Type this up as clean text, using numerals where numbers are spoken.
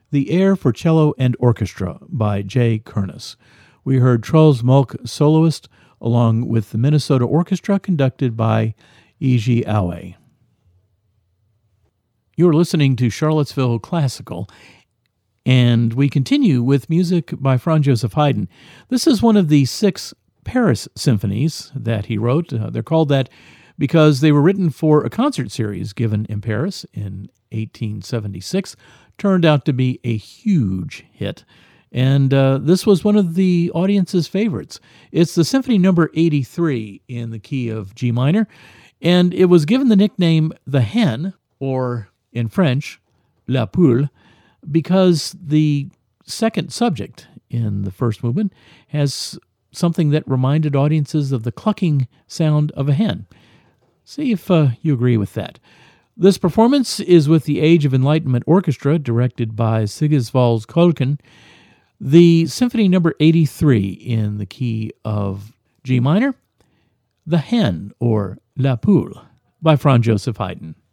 The Air for Cello and Orchestra by Jay Kernis. We heard Troels Molk soloist along with the Minnesota Orchestra conducted by E.G. Aue. You're listening to Charlottesville Classical, and we continue with music by Franz Joseph Haydn. This is one of the 6 Paris symphonies that he wrote. They're called that because they were written for a concert series given in Paris in 1876. Turned out to be a huge hit, and this was one of the audience's favorites. It's the Symphony Number 83 in the key of G minor, and it was given the nickname the Hen, or in French, la poule, because the second subject in the first movement has something that reminded audiences of the clucking sound of a hen. See if you agree with that. This performance is with the Age of Enlightenment Orchestra, directed by Sigisvald Kölken. The Symphony Number 83 in the key of G minor, The Hen, or La Poule, by Franz Joseph Haydn.